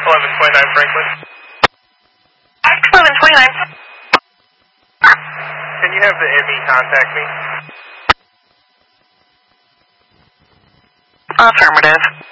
1129 Franklin. 1129. Can you have the ME contact me? Affirmative.